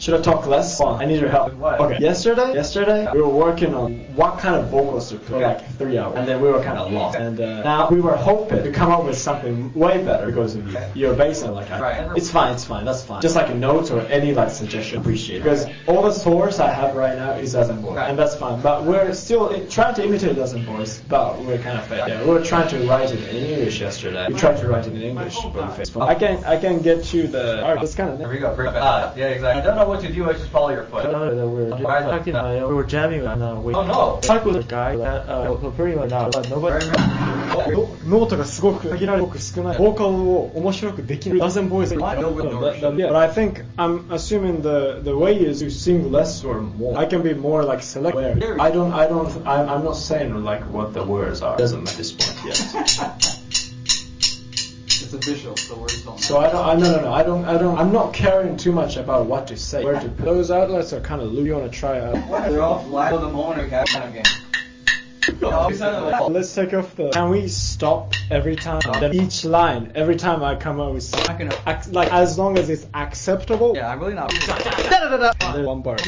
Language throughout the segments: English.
Should I talk less? I need your help. What? Okay. Yesterday, we were working on what kind of vocals to put for like 3 hours, and then we were kind of lost. And now we were hoping to come up with something way better because of you. Your bass and like, Right. it's fine, that's fine. Just like a note or any like suggestion, appreciate it. Because all the source I have right now is Dozen Boys, and that's fine. But we're still trying to imitate Dozen Boys, but we're kind of fail. Yeah, we were trying to write it in English yesterday. We tried to write it in English, but we failed. I can get you the. Alright, that's kind of. There we go. Yeah, exactly. I don't know what to do. I just follow your foot. We were jamming and we Oh with a guy that pretty much nobody ノートがすごく限られて少ないボーカルを面白くできるDozen Boys Yeah, but I think I'm assuming the way is to sing less or more. I can be more like selective. I'm not saying like what the words are. It doesn't matter this point yet. It's official. The words don't matter. So I'm not caring too much about what to say. Where to put those outlets are kind of loose. You want to try out? They're all flat on the moment kind of game. Let's take off the. Can we stop every time? Then each line, every time I come up with like as long as it's acceptable. Yeah, I'm really not. One bar.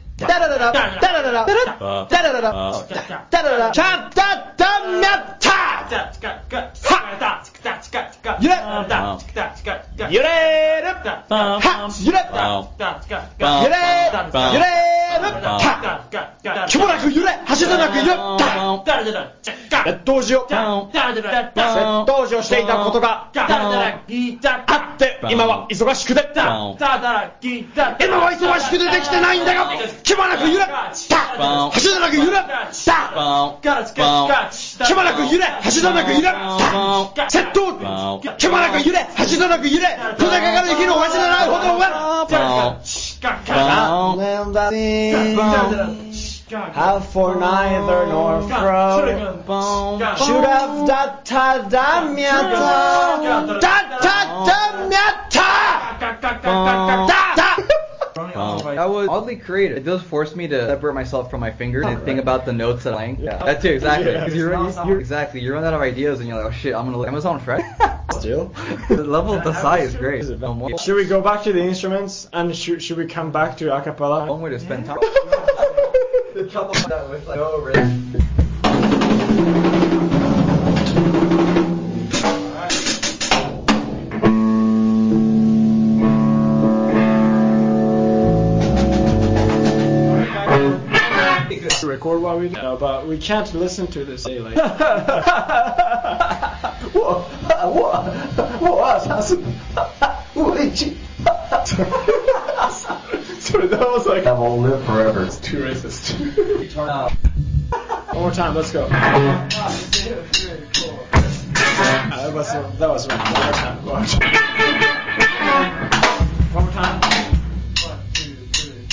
していたことがあって今は忙しくて今は忙しくてできてないんだが気まなく揺れ走らなく揺れ気まなく揺れ走らなく揺れ窃盗気まなく揺れ走らなく揺れ小高ができるお走らないほどはHave for neither nor fro Should have That was oddly creative. It does force me to separate myself from my fingers and think about the notes that I'm playing. Yeah, that too, exactly. Because you run out of ideas and you're like, oh shit, I'm gonna look Amazon Fresh. Still? The level of the size is great. Should we go back to the instruments and should we come back to a cappella? One way to spend time. The trouble with that was like, oh, really? Record what we do, no, but we can't listen to this daily. Sorry, that was like That will live forever. It's too racist. One more time, let's go. That was one more time.